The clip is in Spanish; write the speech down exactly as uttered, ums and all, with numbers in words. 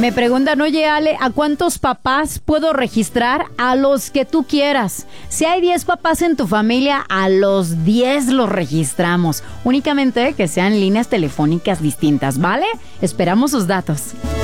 Me preguntan, oye Ale, ¿a cuántos papás puedo registrar? A los que tú quieras. Si hay diez papás en tu familia, a los diez los registramos. Únicamente que sean líneas telefónicas distintas, ¿vale? Esperamos sus datos.